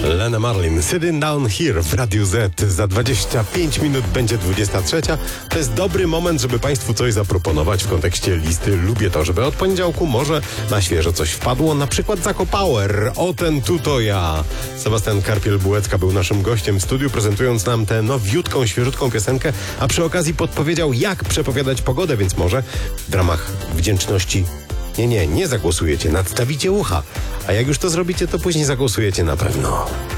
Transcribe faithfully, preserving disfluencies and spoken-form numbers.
Lena Marlin, Sitting Down Here w Radiu Z. Za dwadzieścia pięć minut będzie dwudziesta trzecia. To jest dobry moment, żeby Państwu coś zaproponować w kontekście listy. Lubię to, żeby od poniedziałku może na świeżo coś wpadło, na przykład Zaco Power. O ten tu to ja. Sebastian Karpiel-Bułecka był naszym gościem w studiu, prezentując nam tę nowiutką, świeżutką piosenkę, a przy okazji podpowiedział, jak przepowiadać pogodę, więc może w ramach wdzięczności Nie, nie, nie zagłosujecie, nadstawicie ucha. A jak już to zrobicie, to później zagłosujecie na pewno.